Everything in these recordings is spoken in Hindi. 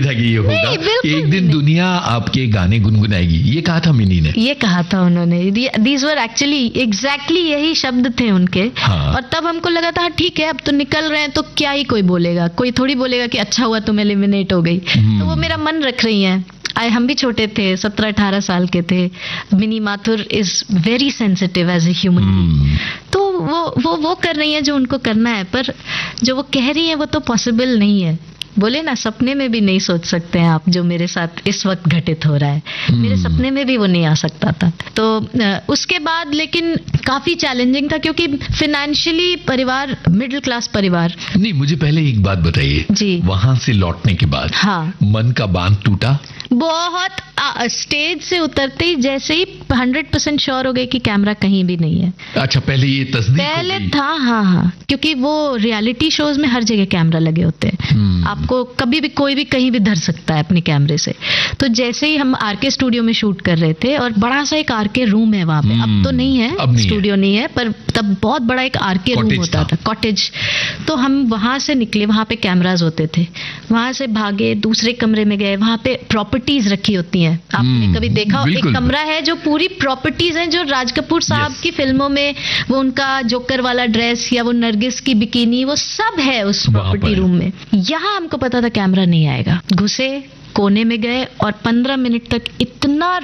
था कि ये होगा, एक दिन दुनिया आपके गाने गुनगुनाएगी, ये कहा था मिनी ने? ये कहा था उन्होंने। दीज वर एक्चुअली एग्जैक्टली यही शब्द थे उनके। हाँ। और तब हमको लगा था ठीक है, अब तो निकल रहे हैं तो क्या ही कोई बोलेगा, कोई थोड़ी बोलेगा कि अच्छा हुआ तुम एलिमिनेट हो गई। तो वो मेरा मन रख रही हैं। हम भी छोटे थे, 17-18 साल के थे। Mini Mathur is very sensitive as a human. तो वो कर रही हैं जो उनको करना है, पर जो वो कह रही हैं वो तो पॉसिबल नहीं है। बोले ना, सपने में भी नहीं सोच सकते हैं आप जो मेरे साथ इस वक्त घटित हो रहा है। मेरे सपने में भी वो नहीं आ सकता था। तो उसके बाद लेकिन काफी चैलेंजिंग था, क्योंकि फाइनेंशियली परिवार मिडिल क्लास परिवार। नहीं, मुझे पहले एक बात बताइए जी, वहां से लौटने के बाद हाँ, मन का बांध टूटा? बहुत। स्टेज से उतरते ही जैसे ही 100% श्योर हो गए कि कैमरा कहीं भी नहीं है। अच्छा, पहले ये तस्दीक पहले था? हाँ, क्योंकि वो रियलिटी शोज में हर जगह कैमरा लगे होते हैं। आपको कभी भी कोई भी कहीं भी धर सकता है अपने कैमरे से। तो जैसे ही हम आरके स्टूडियो में शूट कर रहे थे, और बड़ा सा एक आरके रूम है वहां पे, अब तो नहीं है, स्टूडियो नहीं है, पर तब बहुत बड़ा एक आरके रूम होता था, कॉटेज। तो हम वहां से निकले, वहां पे कैमराज होते थे, वहां से भागे, दूसरे कमरे में गए, वहां पे प्रॉपर्टीज रखी होती हैं। आपने कभी देखा हो, एक कमरा है जो पूरी प्रॉपर्टीज हैं, जो राज कपूर साहब की फिल्मों में वो उनका जोकर वाला ड्रेस या वो नरगिस की बिकिनी, वो सब है उस प्रॉपर्टी रूम में। यहाँ हमको पता था कैमरा नहीं आएगा। घुसे, कोने में गए, और 15 मिनट तक इतना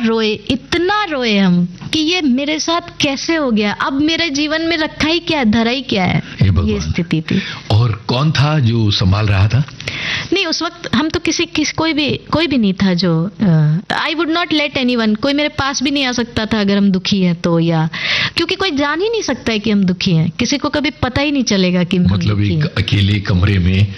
रोए हम कि ये मेरे साथ कैसे हो गया, अब मेरे जीवन में रखा ही क्या है, धरा ही क्या है, ये स्थिति थी। और कौन था जो संभाल रहा था? नहीं, उस वक्त हम तो कोई भी नहीं था जो I would not let anyone, कोई मेरे पास भी नहीं आ सकता था अगर हम दुखी हैं तो, या क्योंकि कोई जान ही नहीं सकता है कि हम दुखी हैं, किसी को कभी पता ही नहीं चलेगा कि मतलब एक अकेले कमरे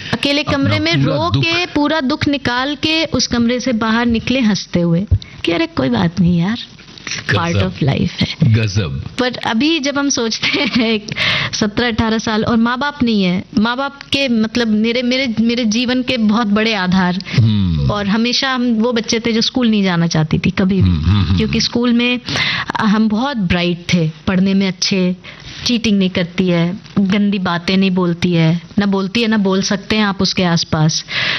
में रो के पूरा दुख निकाल के उस कमरे से बाहर निकले हंसते हुए कि अरे कोई बात नहीं यार, पार्ट ऑफ लाइफ है। गजब। पर अभी जब हम सोचते हैं 17-18 साल और माँ बाप नहीं है, माँ बाप के मतलब मेरे जीवन के बहुत बड़े आधार, और हमेशा हम वो बच्चे थे जो स्कूल नहीं जाना चाहती थी कभी भी, क्योंकि स्कूल में हम बहुत ब्राइट थे, पढ़ने में अच्छे, चीटिंग नहीं करती है, गंदी बातें नहीं बोलती है, ना बोल सकते हैं आप उसके आसपास,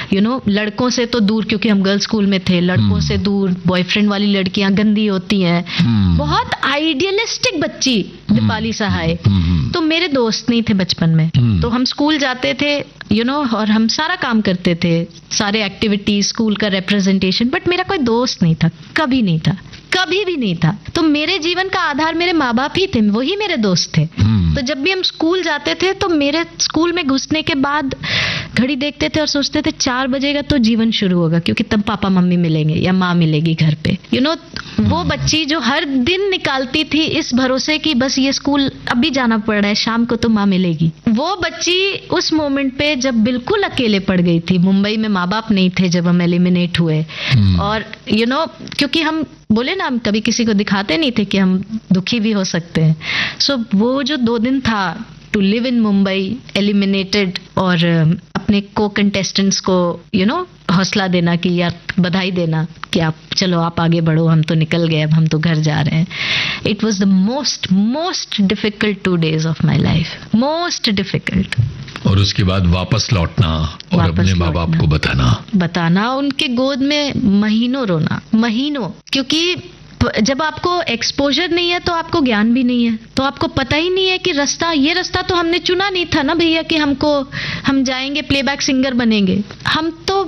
लड़कों से तो दूर, क्योंकि हम गर्ल्स स्कूल में थे, लड़कों से दूर, बॉयफ्रेंड वाली लड़कियां गंदी होती हैं, बहुत आइडियलिस्टिक बच्ची दीपाली सहाय। तो मेरे दोस्त नहीं थे बचपन में, तो हम स्कूल जाते थे और हम सारा काम करते थे, सारे एक्टिविटीज, स्कूल का रिप्रेजेंटेशन, बट मेरा कोई दोस्त नहीं था, कभी नहीं था, कभी भी नहीं था। तो मेरे जीवन का आधार मेरे माँ बाप ही थे, वही मेरे दोस्त थे। तो जब भी हम स्कूल जाते थे तो मेरे स्कूल में घुसने के बाद घड़ी देखते थे और सोचते थे 4 बजेगा तो जीवन शुरू होगा, क्योंकि तब पापा मम्मी मिलेंगे या माँ मिलेगी घर पे। वो बच्ची जो हर दिन निकालती थी इस भरोसे कि बस ये स्कूल अभी जाना पड़ रहा है, शाम को तो माँ मिलेगी, वो बच्ची उस मोमेंट पे जब बिल्कुल अकेले पड़ गई थी। मुंबई में माँ बाप नहीं थे जब हम एलिमिनेट हुए, और क्योंकि हम बोले ना, हम कभी किसी को दिखाते नहीं थे कि हम दुखी भी हो सकते हैं। सो वो जो 2 दिन था, to live in Mumbai eliminated, और अपने को कंटेस्टेंट्स को हौसला देना कि यार बधाई देना कि आप चलो, आप आगे बढ़ो, हम तो निकल गए, अब हम तो घर जा रहे हैं। It was the most difficult 2 days of my life, most difficult. और उसके बाद वापस लौटना और अपने माँ बाप को बताना, उनके गोद में महीनों रोना, क्योंकि जब आपको एक्सपोजर नहीं है तो आपको ज्ञान भी नहीं है, तो आपको पता ही नहीं है कि ये रास्ता तो हमने चुना नहीं था ना भैया, कि हम जाएंगे प्लेबैक सिंगर बनेंगे। हम तो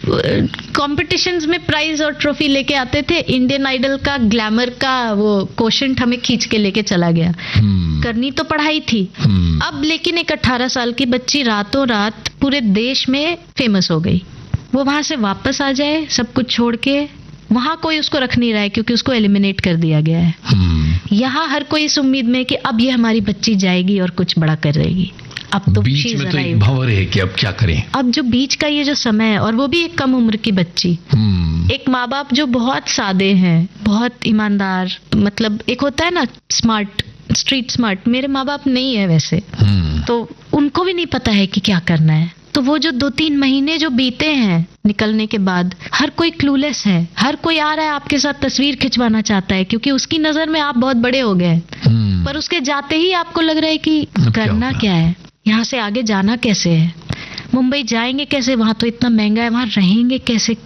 कॉम्पिटिशन्स में प्राइज और ट्रॉफी लेके आते थे, इंडियन आइडल का ग्लैमर का वो कोशेंट हमें खींच के लेके चला गया। करनी तो पढ़ाई थी। अब लेकिन एक 18 साल की बच्ची रातों रात पूरे देश में फेमस हो गई, वो वहां से वापस आ जाए सब कुछ छोड़ के, वहां कोई उसको रख नहीं रहा है क्योंकि उसको एलिमिनेट कर दिया गया है। यहाँ हर कोई इस उम्मीद में कि अब ये हमारी बच्ची जाएगी और कुछ बड़ा कर रहेगी। अब तो बीच में तो एक भंवर है कि अब क्या करें। अब जो बीच का ये जो समय है, और वो भी एक कम उम्र की बच्ची, एक माँ बाप जो बहुत सादे हैं, बहुत ईमानदार, मतलब एक होता है ना स्मार्ट, स्ट्रीट स्मार्ट, मेरे माँ बाप नहीं है वैसे, तो उनको भी नहीं पता है कि क्या करना है। तो वो जो 2-3 महीने जो बीते हैं निकलने के बाद, हर कोई क्लूलेस है, हर कोई आ रहा है आपके साथ तस्वीर खिंचवाना चाहता है क्योंकि उसकी नजर में आप बहुत बड़े हो गए, पर उसके जाते ही आपको लग रहा है कि करना क्या है, यहाँ से आगे जाना कैसे है, मुंबई जाएंगे कैसे, वहां तो इतना महंगा है, वहां रहेंगे कैसे,